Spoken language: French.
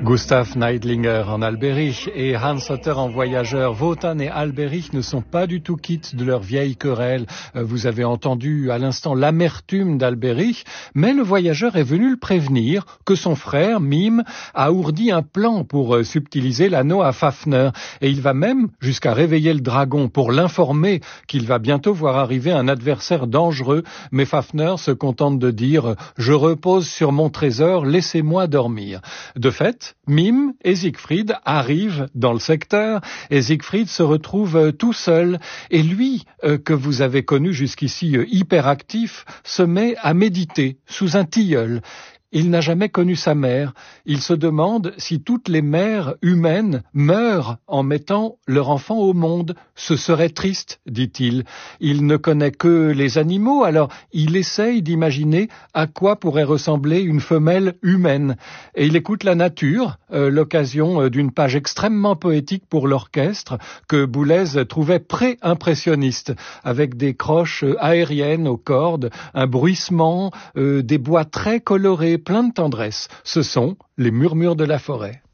Gustav Neidlinger en Albérich et Hans Otter en voyageur. Wotan et Albérich ne sont pas du tout quittes de leur vieille querelle. Vous avez entendu à l'instant l'amertume d'Albérich, mais le voyageur est venu le prévenir que son frère, Mime, a ourdi un plan pour subtiliser l'anneau à Fafner. Et il va même jusqu'à réveiller le dragon pour l'informer qu'il va bientôt voir arriver un adversaire dangereux. Mais Fafner se contente de dire « Je repose sur mon trésor, laissez-moi dormir ». De fait, Mime et Siegfried arrivent dans le secteur et Siegfried se retrouve tout seul. Et lui, que vous avez connu jusqu'ici hyperactif, se met à méditer sous un tilleul. Il n'a jamais connu sa mère. Il se demande si toutes les mères humaines meurent en mettant leur enfant au monde. Ce serait triste, dit-il. Il ne connaît que les animaux, alors il essaye d'imaginer à quoi pourrait ressembler une femelle humaine. Et il écoute la nature, l'occasion d'une page extrêmement poétique pour l'orchestre que Boulez trouvait pré-impressionniste, avec des croches aériennes aux cordes, un bruissement, des bois très colorés, plein de tendresse. Ce sont les murmures de la forêt.